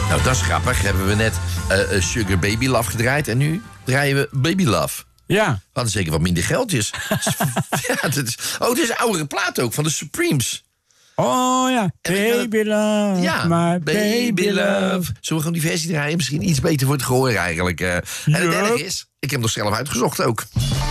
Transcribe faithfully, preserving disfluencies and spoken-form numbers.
Nou, dat is grappig. Hebben we net uh, uh, Sugar Baby Love gedraaid en nu draaien we Baby Love. Ja. We hadden zeker wat minder geldjes. ja, dat is, oh, dit is een oudere plaat ook, van de Supremes. Oh ja, En baby love, ja, my baby, baby love. love. Zullen we gewoon die versie draaien? Misschien iets beter voor het gehoor eigenlijk. Uh. En het erg is, ik heb hem nog zelf uitgezocht ook.